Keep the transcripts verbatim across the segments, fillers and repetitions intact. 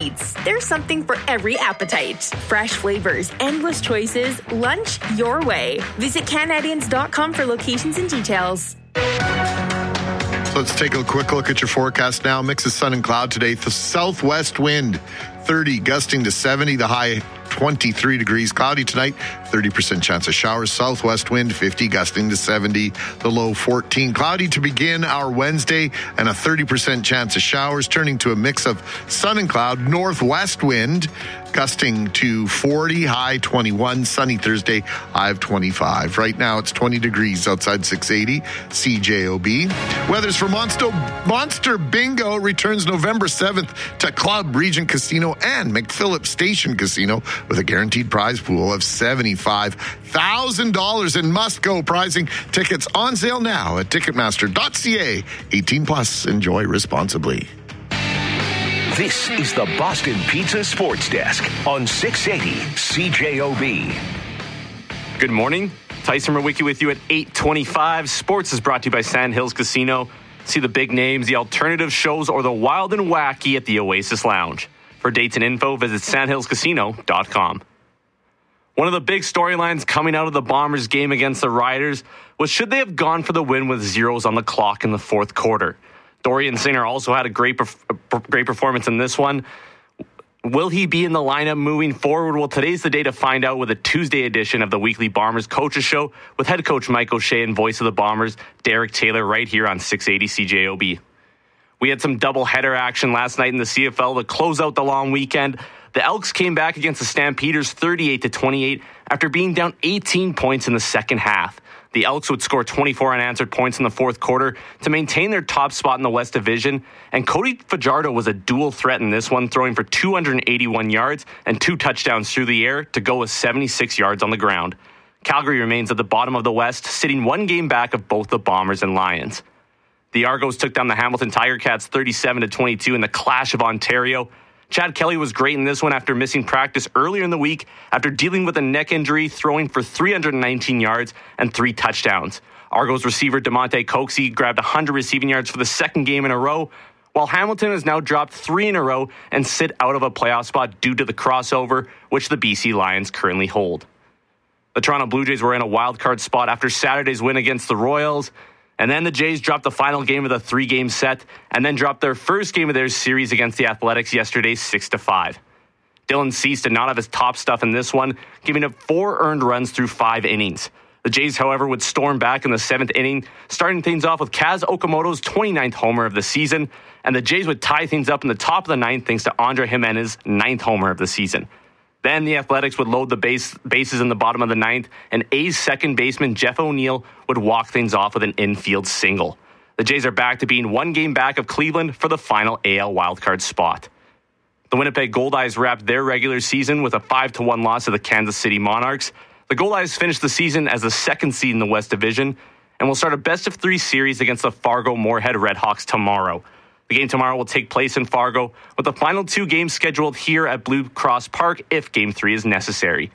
Eats. There's something for every appetite. Fresh flavors, endless choices, lunch your way. Visit Canadians dot com for locations and details. So let's take a quick look at your forecast now. Mix of sun and cloud today. The southwest wind, thirty, gusting to seventy. The high, twenty-three degrees. Cloudy tonight, thirty percent chance of showers. Southwest wind, fifty, gusting to seventy. The low, fourteen. Cloudy to begin our Wednesday and a thirty percent chance of showers, turning to a mix of sun and cloud. Northwest wind, gusting to forty, high twenty-one. Sunny Thursday, high of twenty-five. Right now it's twenty degrees outside six eighty C J O B. Weather's for Monster, Monster Bingo returns November seventh to Club, Regent Casino, and McPhillips Station Casino with a guaranteed prize pool of seventy-five thousand dollars in must-go prizing. Tickets on sale now at ticketmaster dot c a. eighteen plus. Enjoy responsibly. This is the Boston Pizza Sports Desk on six eighty C J O B. Good morning. Tyson Mrwicki with you at eight twenty-five. Sports is brought to you by Sandhills Casino. See the big names, the alternative shows, or the wild and wacky at the Oasis Lounge. For dates and info, visit sandhills casino dot com. One of the big storylines coming out of the Bombers game against the Riders was should they have gone for the win with zeros on the clock in the fourth quarter. Dorian Singer also had a great great performance in this one. Will he be in the lineup moving forward? Well, today's the day to find out with a Tuesday edition of the weekly Bombers Coaches Show with head coach Mike O'Shea and voice of the Bombers, Derek Taylor, right here on six eighty C J O B. We had some doubleheader action last night in the C F L to close out the long weekend. The Elks came back against the Stampeders thirty-eight to twenty-eight after being down eighteen points in the second half. The Elks would score twenty-four unanswered points in the fourth quarter to maintain their top spot in the West Division. And Cody Fajardo was a dual threat in this one, throwing for two hundred eighty-one yards and two touchdowns through the air to go with seventy-six yards on the ground. Calgary remains at the bottom of the West, sitting one game back of both the Bombers and Lions. The Argos took down the Hamilton Tiger Cats thirty-seven to twenty-two in the Clash of Ontario. Chad Kelly was great in this one after missing practice earlier in the week after dealing with a neck injury, throwing for three hundred nineteen yards and three touchdowns. Argos receiver DeMonte Coxie grabbed one hundred receiving yards for the second game in a row, while Hamilton has now dropped three in a row and sit out of a playoff spot due to the crossover, which the B C Lions currently hold. The Toronto Blue Jays were in a wild card spot after Saturday's win against the Royals. And then the Jays dropped the final game of the three-game set and then dropped their first game of their series against the Athletics yesterday, six to five. Dylan Cease did not have his top stuff in this one, giving up four earned runs through five innings. The Jays, however, would storm back in the seventh inning, starting things off with Kaz Okamoto's twenty-ninth homer of the season, and the Jays would tie things up in the top of the ninth thanks to Andre Jimenez's ninth homer of the season. Then the Athletics would load the base, bases in the bottom of the ninth, and A's second baseman Jeff O'Neill would walk things off with an infield single. The Jays are back to being one game back of Cleveland for the final A L wildcard spot. The Winnipeg Goldeyes wrapped their regular season with a five to one loss to the Kansas City Monarchs. The Goldeyes finished the season as the second seed in the West Division and will start a best-of-three series against the Fargo-Moorhead Redhawks tomorrow. The game tomorrow will take place in Fargo, with the final two games scheduled here at Blue Cross Park if Game three is necessary.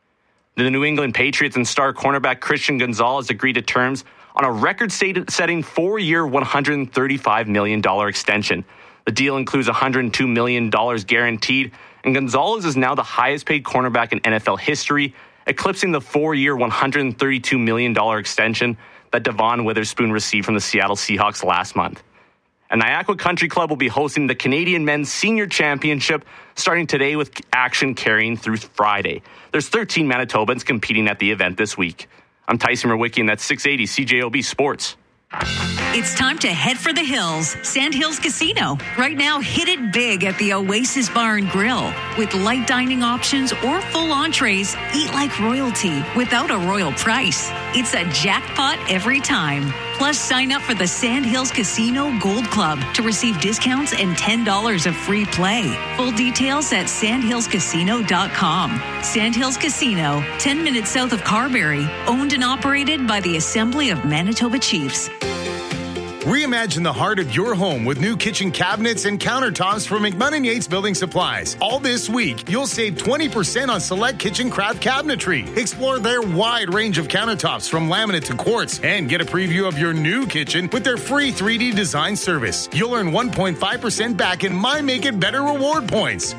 The New England Patriots and star cornerback Christian Gonzalez agreed to terms on a record-setting four-year, one hundred thirty-five million dollars extension. The deal includes one hundred two million dollars guaranteed, and Gonzalez is now the highest-paid cornerback in N F L history, eclipsing the four-year, one hundred thirty-two million dollars extension that Devon Witherspoon received from the Seattle Seahawks last month. And Niagara Country Club will be hosting the Canadian Men's Senior Championship starting today with action carrying through Friday. There's thirteen Manitobans competing at the event this week. I'm Tyson Mrwicki, and that's six eighty C J O B Sports. It's time to head for the hills. Sandhills Casino. Right now, hit it big at the Oasis Bar and Grill. With light dining options or full entrees, eat like royalty without a royal price. It's a jackpot every time. Plus, sign up for the Sandhills Casino Gold Club to receive discounts and ten dollars of free play. Full details at sandhills casino dot com. Sandhills Casino, ten minutes south of Carberry. Owned and operated by the Assembly of Manitoba Chiefs. Reimagine the heart of your home with new kitchen cabinets and countertops from McMahon Yates Building Supplies. All this week, you'll save twenty percent on select kitchen craft cabinetry. Explore their wide range of countertops from laminate to quartz and get a preview of your new kitchen with their free three D design service. You'll earn one point five percent back in My Make It Better reward points.